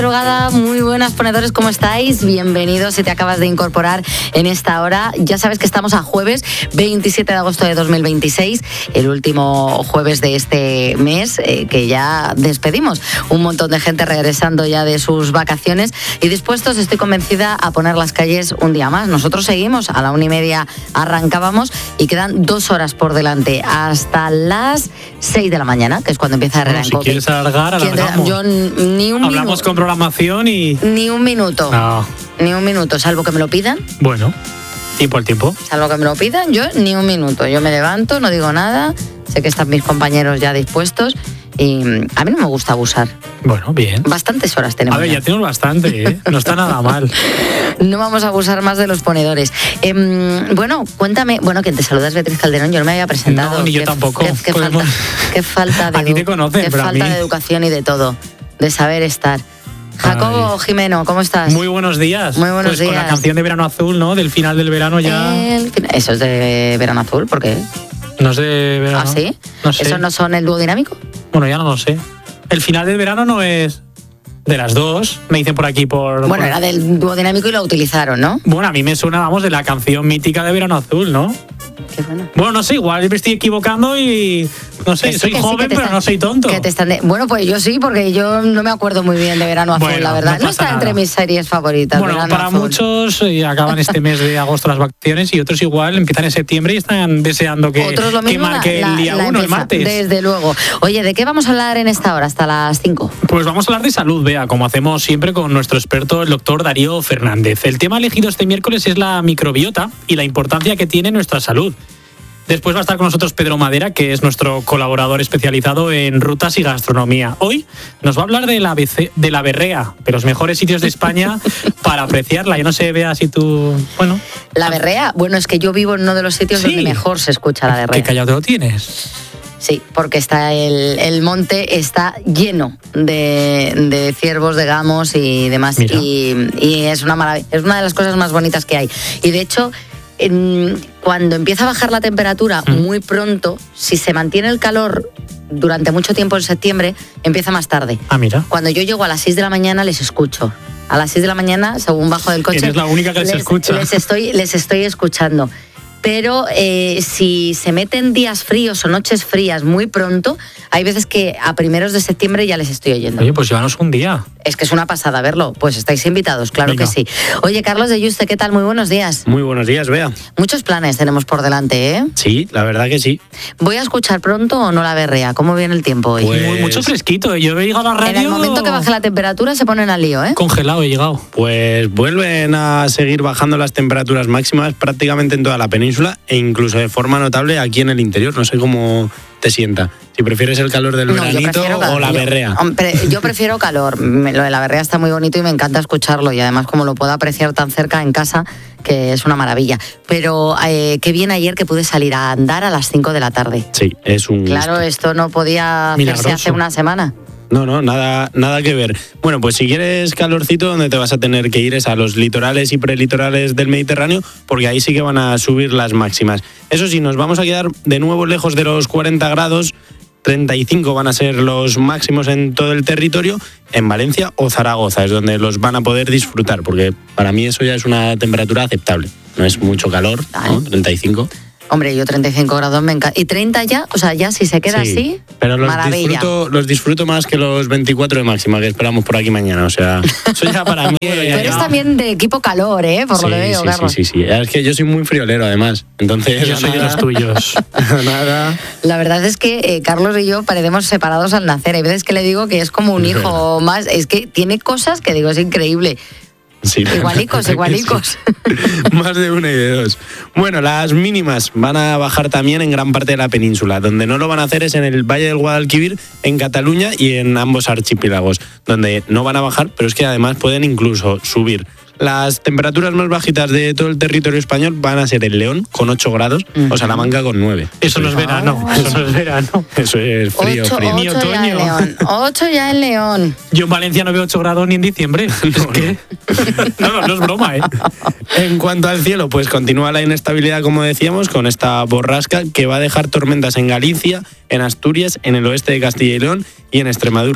Madrugada, muy buenas ponedores, ¿cómo estáis? Bienvenidos si te acabas de incorporar en esta hora. Ya sabes que estamos a jueves 27 de agosto de 2026, el último jueves de este mes, que ya despedimos. Un montón de gente regresando ya de sus vacaciones y dispuestos, estoy convencida, a poner las calles un día más. Nosotros seguimos, a la 1:30 arrancábamos y quedan 2 horas por delante, hasta las 6 de la mañana, que es cuando empieza Herrera en Cope. Si quieres alargar, alargamos. Yo ni un Hablamos minuto. con programación y... Ni un minuto. No. Ni un minuto, salvo que me lo pidan. Bueno, tiempo al tiempo. Salvo que me lo pidan, yo ni un minuto. Yo me levanto, no digo nada, sé que están mis compañeros ya dispuestos y a mí no me gusta abusar. Bueno, bien. Bastantes horas tenemos. A ver, ya tenemos bastante, ¿eh? No está nada mal. No vamos a abusar más de los ponedores. Bueno, cuéntame, que te saludas, Beatriz Calderón, yo no me había presentado. No, ni yo tampoco. Qué falta de Aquí te conocen, qué pero falta a mí... de educación y de todo, de saber estar. Jacobo Jimeno, ¿cómo estás? Muy buenos días. Muy buenos días. Con la canción de Verano Azul, ¿no? Del final del verano ya... Eso es de Verano Azul, ¿por qué? No es de verano. ¿Ah, sí? No sé. ¿Eso no son el dúo dinámico? Bueno, ya no lo sé. El final del verano no es de las 2, me dicen por aquí por... Bueno, era del dúo dinámico y lo utilizaron, ¿no? Bueno, a mí me suena, vamos, de la canción mítica de Verano Azul, ¿no? Qué bueno. Bueno, no sé, igual me estoy equivocando y... No sé, soy joven, pero no soy tonto. Bueno, pues yo sí, porque yo no me acuerdo muy bien de Verano Azul, la verdad. No está entre mis series favoritas. Bueno, Verano para Azul. Muchos acaban este mes de agosto las vacaciones y otros igual empiezan en septiembre y están deseando que marque el día 1, el martes. Desde luego. Oye, ¿de qué vamos a hablar en esta hora, hasta las 5? Pues vamos a hablar de salud, Bea, como hacemos siempre con nuestro experto, el doctor Darío Fernández. El tema elegido este miércoles es la microbiota y la importancia que tiene en nuestra salud. Después va a estar con nosotros Pedro Madera, que es nuestro colaborador especializado en rutas y gastronomía. Hoy nos va a hablar de la berrea, de los mejores sitios de España para apreciarla. Yo no sé, Bea, si tú... Bueno. ¿La berrea? Bueno, es que yo vivo en uno de los sitios donde mejor se escucha la berrea. ¿Qué callado te lo tienes? Sí, porque está el monte está lleno de ciervos, de gamos y demás. Y es una maravilla, es una de las cosas más bonitas que hay. Y de hecho... cuando empieza a bajar la temperatura muy pronto, si se mantiene el calor durante mucho tiempo en septiembre, empieza más tarde. Ah, mira. Cuando yo llego a las 6 de la mañana les escucho. A las 6 de la mañana, según bajo del coche... Eres la única que les escucha. Les estoy escuchando. Pero si se meten días fríos o noches frías muy pronto, hay veces que a primeros de septiembre ya les estoy oyendo. Oye, pues llévanos un día. Es que es una pasada verlo. Pues estáis invitados, claro. Venga. Que sí. Oye, Carlos de Yuste, ¿qué tal? Muy buenos días. Muy buenos días, Bea. Muchos planes tenemos por delante, ¿eh? Sí, la verdad que sí. ¿Voy a escuchar pronto o no la berrea? ¿Cómo viene el tiempo hoy? Pues... Mucho fresquito. Yo he llegado a la radio... En el momento que baje la temperatura se ponen al lío, ¿eh? Congelado he llegado. Pues vuelven a seguir bajando las temperaturas máximas prácticamente en toda la península e incluso de forma notable aquí en el interior. No sé cómo te sienta. Si prefieres el calor del veranito o la berrea. Yo prefiero calor. Lo de la berrea está muy bonito y me encanta escucharlo. Y además, como lo puedo apreciar tan cerca en casa, que es una maravilla. Pero qué bien ayer que pude salir a andar a las 5 de la tarde. Sí, es un... Claro, esto no podía hacerse hace una semana. No, nada que ver. Bueno, pues si quieres calorcito, donde te vas a tener que ir es a los litorales y prelitorales del Mediterráneo, porque ahí sí que van a subir las máximas. Eso sí, nos vamos a quedar de nuevo lejos de los 40 grados, 35 van a ser los máximos en todo el territorio. En Valencia o Zaragoza es donde los van a poder disfrutar, porque para mí eso ya es una temperatura aceptable. No es mucho calor, ¿no? 35. Hombre, yo 35 grados me encanta. ¿Y 30 ya? O sea, ya si se queda así, pero maravilla. Los disfruto más que los 24 de máxima que esperamos por aquí mañana. O sea, eso ya para mí... Tú eres también de equipo calor, ¿eh? Por lo que veo, Carlos. Sí. Es que yo soy muy friolero, además. Entonces, yo soy de los tuyos. Nada. La verdad es que Carlos y yo parecemos separados al nacer. Hay veces que le digo que es como un hijo más. Es que tiene cosas que digo, es increíble. Sí, igualicos. Sí. Más de una y de dos. Bueno, las mínimas van a bajar también en gran parte de la península. Donde no lo van a hacer es en el Valle del Guadalquivir, en Cataluña y en ambos archipiélagos, donde no van a bajar, pero es que además pueden incluso subir. Las temperaturas más bajitas de todo el territorio español van a ser en León, con 8 grados, o Salamanca, con 9. Eso no es verano, eso no es verano. Eso es frío. 8 ya en León. Yo en Valencia no veo 8 grados ni en diciembre. No es broma, ¿eh? En cuanto al cielo, pues continúa la inestabilidad, como decíamos, con esta borrasca que va a dejar tormentas en Galicia, en Asturias, en el oeste de Castilla y León y en Extremadura.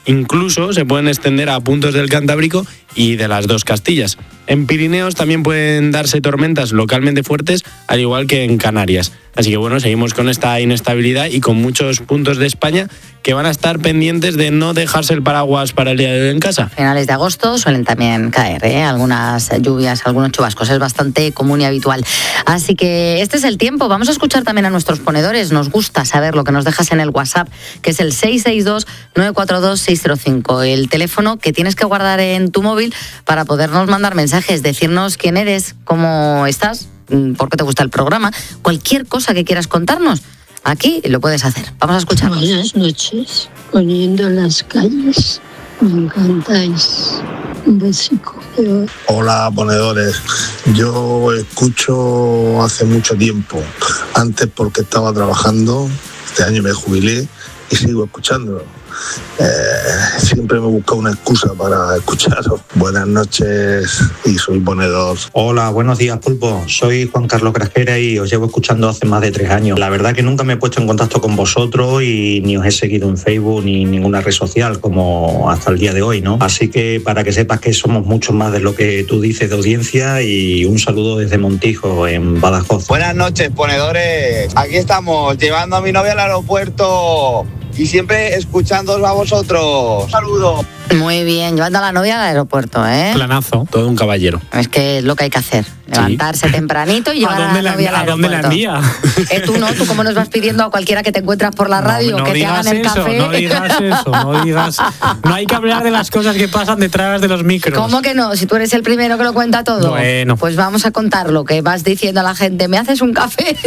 Incluso se pueden extender a puntos del Cantábrico y de las dos Castillas. En Pirineos también pueden darse tormentas localmente fuertes, al igual que en Canarias. Así que bueno, seguimos con esta inestabilidad y con muchos puntos de España que van a estar pendientes de no dejarse el paraguas para el día de hoy en casa. Finales de agosto suelen también caer algunas lluvias, algunos chubascos. Es bastante común y habitual. Así que este es el tiempo. Vamos a escuchar también a nuestros ponedores. Nos gusta saber lo que nos dejas en el WhatsApp, que es el 662-942-605. El teléfono que tienes que guardar en tu móvil para podernos mandar mensajes, decirnos quién eres, cómo estás, por qué te gusta el programa, cualquier cosa que quieras contarnos. Aquí lo puedes hacer. Vamos a escuchar. Buenas noches. Poniendo las calles, me encantáis. Un besico. Hola, ponedores. Yo escucho hace mucho tiempo. Antes porque estaba trabajando. Este año me jubilé y sigo escuchándolo. Siempre me busco una excusa para escucharos. Buenas noches y soy ponedor. Hola, buenos días, Pulpo. Soy Juan Carlos Grajera y os llevo escuchando hace más de 3 años. La verdad que nunca me he puesto en contacto con vosotros y ni os he seguido en Facebook ni en ninguna red social como hasta el día de hoy, ¿no? Así que para que sepas que somos mucho más de lo que tú dices de audiencia, y un saludo desde Montijo, en Badajoz. Buenas noches, ponedores. Aquí estamos, llevando a mi novia al aeropuerto y siempre escuchándoos a vosotros. Un saludo. Muy bien, llevando a la novia al aeropuerto, ¿eh? Planazo. Todo un caballero. Es que es lo que hay que hacer. Levantarse tempranito y llevar a la novia al ¿A dónde la aeropuerto. envía? Tú no, tú como nos vas pidiendo a cualquiera que te encuentras por la radio no que te digas hagan el eso, café. No digas eso, no digas. No hay que hablar de las cosas que pasan detrás de los micros. ¿Cómo que no? Si tú eres el primero que lo cuenta todo. Bueno. Pues vamos a contar lo que vas diciendo a la gente. ¿Me haces un café?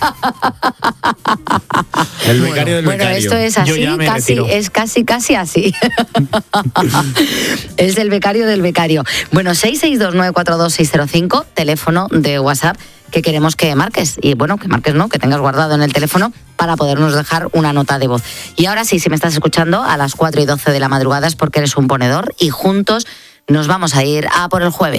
El becario del becario. Bueno, esto es Yo así, ya me casi, retiro. es casi así. Es el becario del becario. Bueno, 662-942-605, teléfono de WhatsApp que queremos que marques. Y bueno, que marques no, que tengas guardado en el teléfono para podernos dejar una nota de voz. Y ahora sí, si me estás escuchando a las 4:12 de la madrugada es porque eres un ponedor y juntos nos vamos a ir a por el jueves.